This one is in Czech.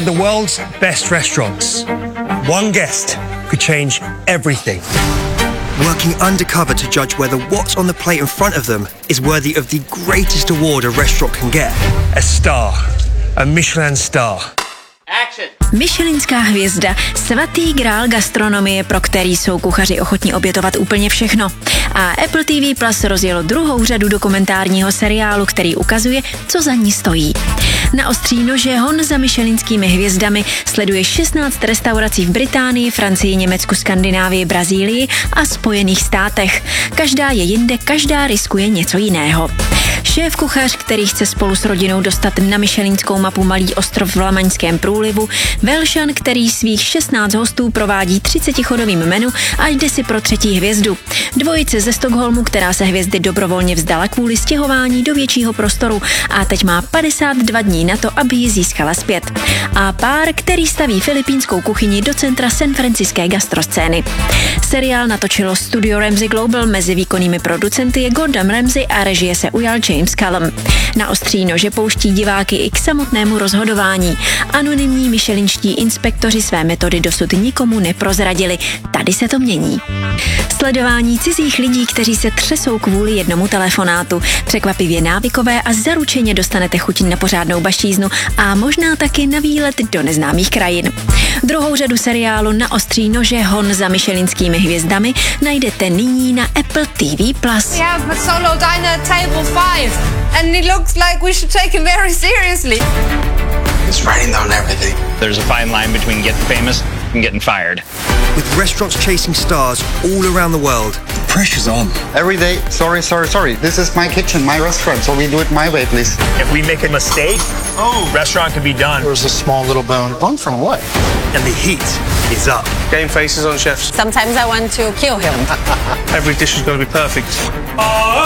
and the world's best restaurants. One guest could change everything. Working undercover to judge whether what's on the plate in front of them is worthy of the greatest award a restaurant can get. A star. A Michelin star. Michelinská hvězda, svatý grál gastronomie, pro který jsou kuchaři ochotní obětovat úplně všechno. A Apple TV Plus rozjelo druhou řadu dokumentárního seriálu, který ukazuje, co za ní stojí. Na ostří nože hon za michelinskými hvězdami sleduje 16 restaurací v Británii, Francii, Německu, Skandinávii, Brazílii a Spojených státech. Každá je jinde, každá riskuje něco jiného. Šéf kuchař, který chce spolu s rodinou dostat na michelinskou mapu malý ostrov v Lamaňském průlivu, Velšan, který svých 16 hostů provádí 30chodovým menu a jde si pro 3. hvězdu. Dvojice ze Stockholmu, která se hvězdy dobrovolně vzdala kvůli stěhování do většího prostoru a teď má 52 dní na to, aby ji získala zpět. A pár, který staví filipínskou kuchyni do centra sanfranciské gastroscény. Seriál natočilo studio Ramsay Global, mezi výkonnými producenty je Gordon Ramsay a režie se ujal James Callum. Na ostří nože pouští diváky i k samotnému rozhodování. Anonymní michelinští inspektoři své metody dosud nikomu neprozradili. Tady se to mění. Sledování cizích lidí, kteří se třesou kvůli jednomu telefonátu. Překvapivě návykové a zaručeně dostanete chuť na pořádnou baštíznu a možná taky na výlet do neznámých krajin. Druhou řadu seriálu Na ostří nože hon za michelinskými hvězdami najdete nyní na Apple TV+. We have solo diner at table 5 and it looks like we should take it very seriously. He's writing down everything. There's a fine line between getting famous and getting fired. With restaurants chasing stars all around the world. The pressure's on. Every day, sorry. This is my kitchen, my restaurant, so we do it my way, please. If we make a mistake, restaurant could be done. There's a small little bone. Bone from what? And the heat is up. Game faces on chefs. Sometimes I want to kill him. Every dish is going to be perfect.